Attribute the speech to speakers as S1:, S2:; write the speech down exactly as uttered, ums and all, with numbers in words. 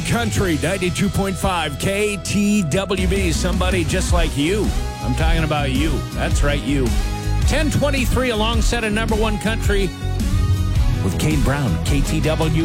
S1: Country, ninety-two point five K T W B. Somebody just like you. I'm talking about you. That's right, you. ten twenty-three alongside a number one country with Kate Brown, K T W.